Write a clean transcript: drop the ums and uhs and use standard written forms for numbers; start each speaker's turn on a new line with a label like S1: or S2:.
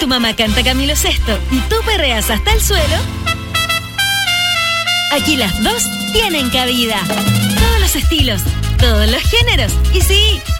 S1: tu mamá canta Camilo Sesto y tú perreas hasta el suelo, aquí las dos tienen cabida. Todos los estilos, todos los géneros. Y sí,